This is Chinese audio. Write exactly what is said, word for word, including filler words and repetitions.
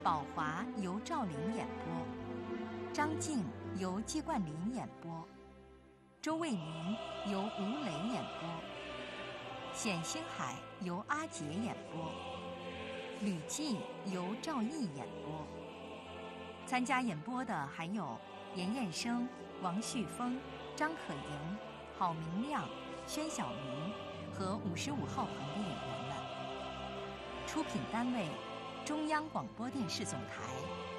宝华由赵琳演播，张静由季冠霖演播，周卫民由吴磊演播，冼星海由阿杰演播，吕季由赵毅演播。参加演播的还有严彦生、王旭峰、张可盈、郝明亮、宣晓明和五十五号棚的演员们。出品单位：中央广播电视总台。